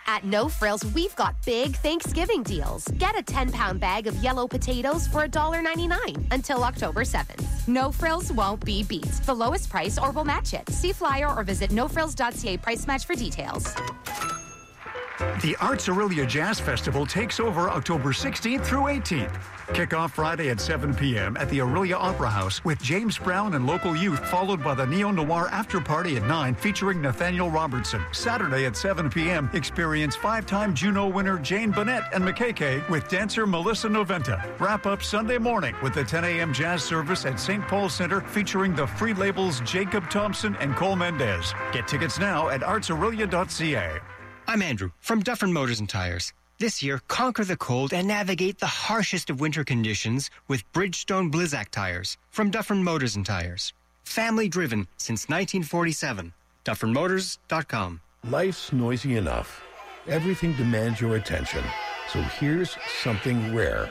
At No Frills, we've got big Thanksgiving deals. Get a 10-pound bag of yellow potatoes for $1.99 until October 7th. No Frills won't be beat. The lowest price or we'll match it. See flyer or visit nofrills.ca price match for details. The Arts Aurelia Jazz Festival takes over October 16th through 18th. Kick off Friday at 7 p.m. at the Aurelia Opera House with James Brown and local youth, followed by the neo-noir after party at 9 featuring Nathaniel Robertson. Saturday at 7 p.m. experience 5-time Juno winner Jane Bennett and McKay with dancer Melissa Noventa. Wrap up Sunday morning with the 10 a.m. jazz service at St. Paul Center featuring the free labels Jacob Thompson and Cole Mendez. Get tickets now at artsaurelia.ca. I'm Andrew from Dufferin Motors and Tires. This year, conquer the cold and navigate the harshest of winter conditions with Bridgestone Blizzak tires from Dufferin Motors and Tires. Family driven since 1947. DufferinMotors.com. Life's noisy enough. Everything demands your attention. So here's something rare.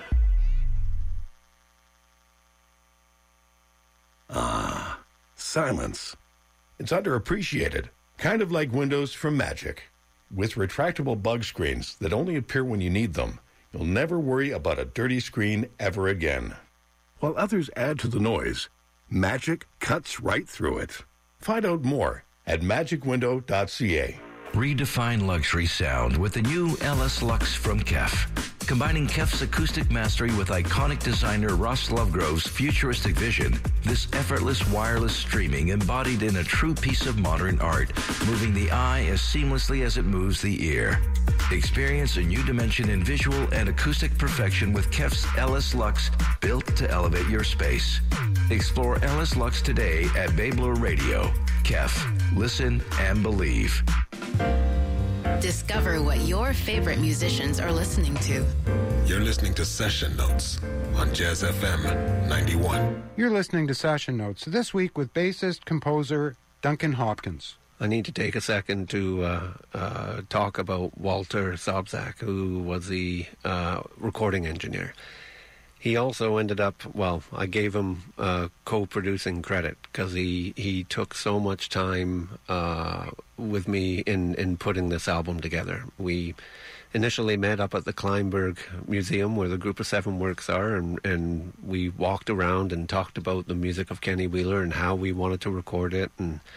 Ah, silence. It's underappreciated. Kind of like Windows from Magic. With retractable bug screens that only appear when you need them, you'll never worry about a dirty screen ever again. While others add to the noise, Magic cuts right through it. Find out more at magicwindow.ca. Redefine luxury sound with the new LS Lux from KEF. Combining KEF's acoustic mastery with iconic designer Ross Lovegrove's futuristic vision, this effortless wireless streaming embodied in a true piece of modern art, moving the eye as seamlessly as it moves the ear. Experience a new dimension in visual and acoustic perfection with KEF's LS Lux, built to elevate your space. Explore LS Lux today at Babler Radio. KEF. Listen and believe. Discover what your favorite musicians are listening to. You're listening to Session Notes on Jazz FM 91. You're listening to Session Notes this week with bassist composer Duncan Hopkins. I need to take a second to talk about Walter Sobczak, who was the recording engineer. He also ended up, well, I gave him co-producing credit because he took so much time with me in putting this album together. We initially met up at the Kleinberg Museum where the Group of Seven works are, and we walked around and talked about the music of Kenny Wheeler and how we wanted to record it.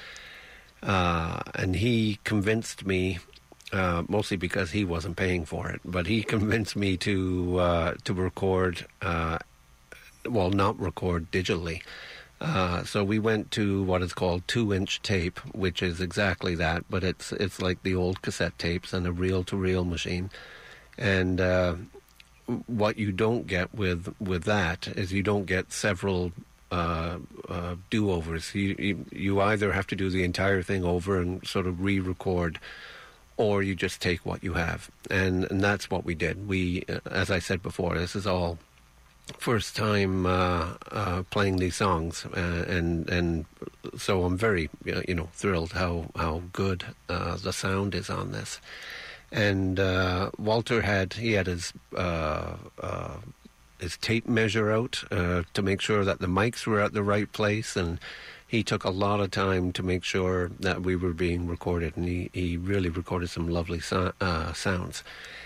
And he convinced me, mostly because he wasn't paying for it, but he convinced me to record, not record digitally. So we went to what is called 2-inch tape, which is exactly that, but it's like the old cassette tapes and a reel-to-reel machine. And what you don't get with that is you don't get several do-overs. You either have to do the entire thing over and sort of re-record, or you just take what you have. And that's what we did. We, as I said before, this is all first time playing these songs, and so I'm very thrilled how good the sound is on this. And Walter had his tape measure out to make sure that the mics were at the right place, and he took a lot of time to make sure that we were being recorded, and he really recorded some lovely sounds.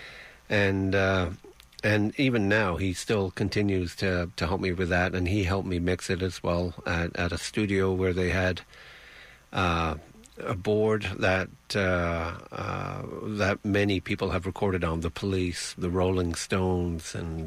And even now, he still continues to help me with that, and he helped me mix it as well at a studio where they had a board that many people have recorded on: the Police, the Rolling Stones, and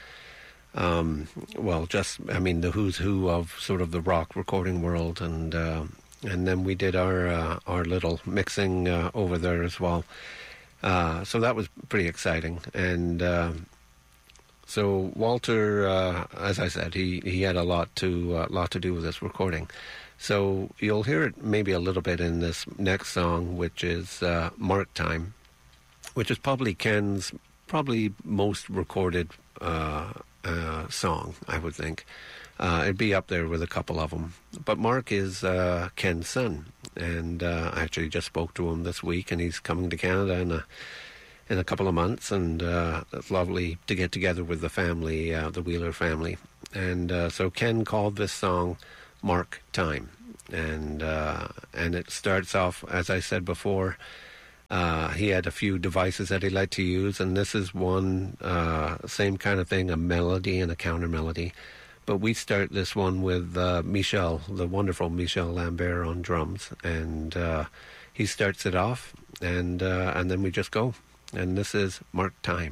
the who's who of sort of the rock recording world, and then we did our little mixing over there as well. So that was pretty exciting, and so Walter, as I said, he had a lot to do with this recording. So you'll hear it maybe a little bit in this next song, which is Mark Time, which is probably Ken's most recorded song, I would think. It'd be up there with a couple of them. But Mark is Ken's son, and I actually just spoke to him this week, and he's coming to Canada in a couple of months, and it's lovely to get together with the family, the Wheeler family. And so Ken called this song Mark Time, and it starts off, as I said before, He had a few devices that he liked to use, and this is one, same kind of thing, a melody and a counter melody. But we start this one with Michel, the wonderful Michel Lambert on drums, and he starts it off, and then we just go. And this is Mark Time.